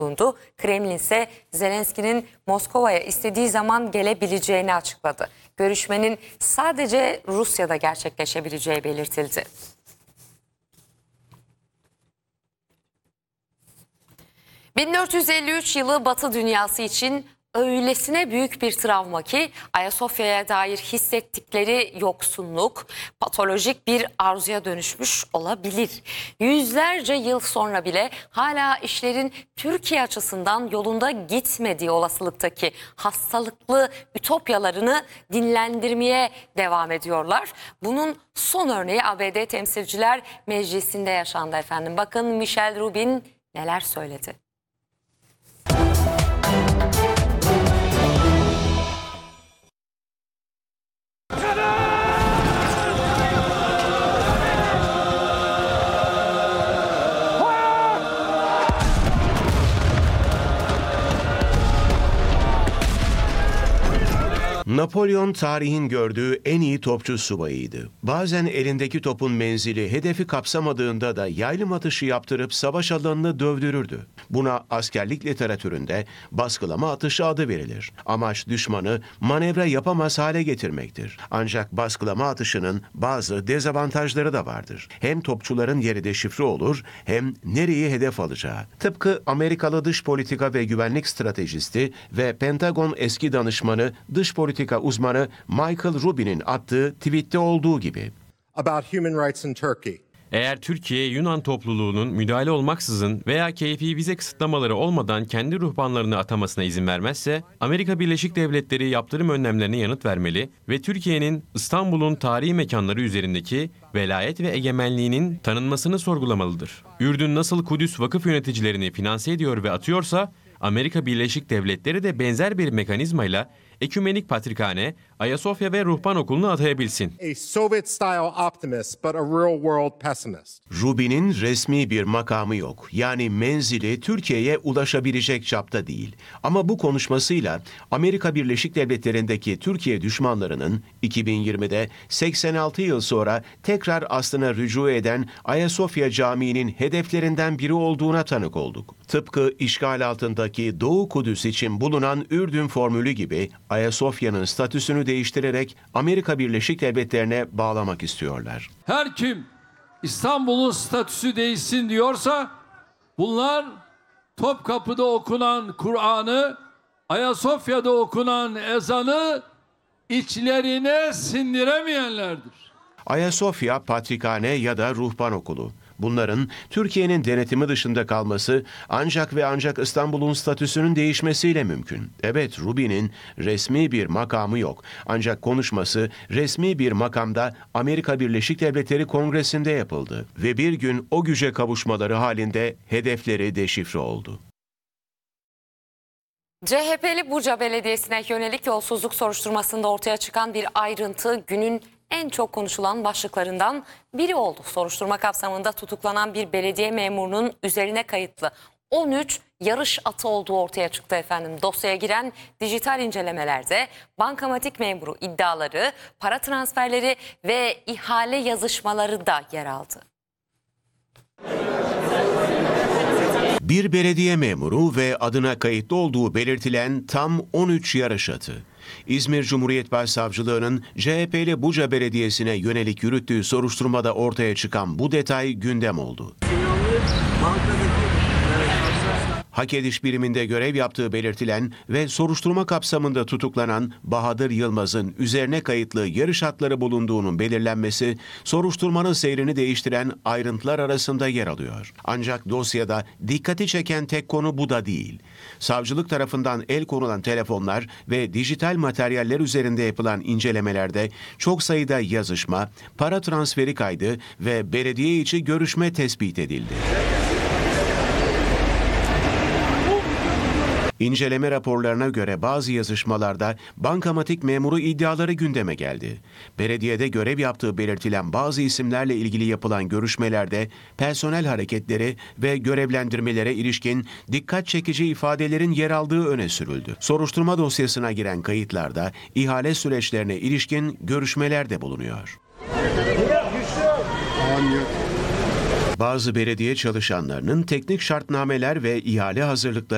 bulundu. Kremlin ise Zelenski'nin Moskova'ya istediği zaman gelebileceğini açıkladı. Görüşmenin sadece Rusya'da gerçekleşebileceği belirtildi. ...1453 yılı Batı dünyası için öylesine büyük bir travma ki Ayasofya'ya dair hissettikleri yoksunluk patolojik bir arzuya dönüşmüş olabilir. Yüzlerce yıl sonra bile hala işlerin Türkiye açısından yolunda gitmediği olasılıktaki hastalıklı ütopyalarını dinlendirmeye devam ediyorlar. Bunun son örneği ABD Temsilciler Meclisi'nde yaşandı efendim. Bakın Michelle Rubin neler söyledi. Napolyon tarihin gördüğü en iyi topçu subayıydı. Bazen elindeki topun menzili hedefi kapsamadığında da yaylım atışı yaptırıp savaş alanını dövdürürdü. Buna askerlik literatüründe baskılama atışı adı verilir. Amaç düşmanı manevra yapamaz hale getirmektir. Ancak baskılama atışının bazı dezavantajları da vardır. Hem topçuların yeri deşifre olur hem nereyi hedef alacağı. Tıpkı Amerikalı dış politika ve güvenlik stratejisti ve Pentagon eski danışmanı dış politika uzmanı Michael Rubin'in attığı tweette olduğu gibi. About human rights in Turkey. Eğer Türkiye, Yunan topluluğunun müdahale olmaksızın veya keyfi vize kısıtlamaları olmadan kendi ruhbanlarını atamasına izin vermezse, Amerika Birleşik Devletleri yaptırım önlemlerine yanıt vermeli ve Türkiye'nin İstanbul'un tarihi mekanları üzerindeki velayet ve egemenliğinin tanınmasını sorgulamalıdır. Ürdün nasıl Kudüs vakıf yöneticilerini finanse ediyor ve atıyorsa, Amerika Birleşik Devletleri de benzer bir mekanizmayla Ekümenik Patrikhane, Ayasofya ve Ruhban Okulu'nu atayabilsin. A Soviet-style optimist but a real-world pessimist. Rubin'in resmi bir makamı yok. Yani menzili Türkiye'ye ulaşabilecek çapta değil. Ama bu konuşmasıyla Amerika Birleşik Devletleri'ndeki Türkiye düşmanlarının 2020'de 86 yıl sonra tekrar aslına rücu eden Ayasofya Camii'nin hedeflerinden biri olduğuna tanık olduk. Tıpkı işgal altındaki Doğu Kudüs için bulunan Ürdün formülü gibi Ayasofya'nın statüsünü değiştirerek Amerika Birleşik Devletleri'ne bağlamak istiyorlar. Her kim İstanbul'un statüsü değişsin diyorsa bunlar Topkapı'da okunan Kur'an'ı, Ayasofya'da okunan ezanı içlerine sindiremeyenlerdir. Ayasofya, Patrikhane ya da Ruhban Okulu. Bunların Türkiye'nin denetimi dışında kalması ancak ve ancak İstanbul'un statüsünün değişmesiyle mümkün. Evet, Rubin'in resmi bir makamı yok. Ancak konuşması resmi bir makamda Amerika Birleşik Devletleri Kongresi'nde yapıldı. Ve bir gün o güce kavuşmaları halinde hedefleri deşifre oldu. CHP'li Buca Belediyesi'ne yönelik yolsuzluk soruşturmasında ortaya çıkan bir ayrıntı günün en çok konuşulan başlıklarından biri oldu. Soruşturma kapsamında tutuklanan bir belediye memurunun üzerine kayıtlı 13 yarış atı olduğu ortaya çıktı efendim. Dosyaya giren dijital incelemelerde bankamatik memuru iddiaları, para transferleri ve ihale yazışmaları da yer aldı. Bir belediye memuru ve adına kayıtlı olduğu belirtilen tam 13 yarış atı. İzmir Cumhuriyet Başsavcılığı'nın CHP'li Buca Belediyesi'ne yönelik yürüttüğü soruşturmada ortaya çıkan bu detay gündem oldu. Hak ediş biriminde görev yaptığı belirtilen ve soruşturma kapsamında tutuklanan Bahadır Yılmaz'ın üzerine kayıtlı yarış atları bulunduğunun belirlenmesi, soruşturmanın seyrini değiştiren ayrıntılar arasında yer alıyor. Ancak dosyada dikkati çeken tek konu bu da değil. Savcılık tarafından el konulan telefonlar ve dijital materyaller üzerinde yapılan incelemelerde çok sayıda yazışma, para transferi kaydı ve belediye içi görüşme tespit edildi. İnceleme raporlarına göre bazı yazışmalarda bankamatik memuru iddiaları gündeme geldi. Belediyede görev yaptığı belirtilen bazı isimlerle ilgili yapılan görüşmelerde personel hareketleri ve görevlendirmelere ilişkin dikkat çekici ifadelerin yer aldığı öne sürüldü. Soruşturma dosyasına giren kayıtlarda ihale süreçlerine ilişkin görüşmeler de bulunuyor. Bazı belediye çalışanlarının teknik şartnameler ve ihale hazırlıkları